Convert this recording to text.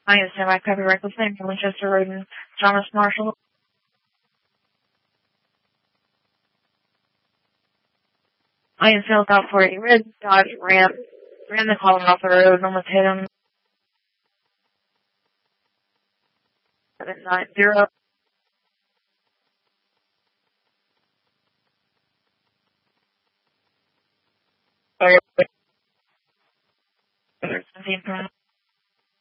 I am semi copy reckless name from Winchester Road and Thomas Marshall. I am filled out for a red Dodge Ram. Ran the column off the road and almost hit him. 790. Sorry. 17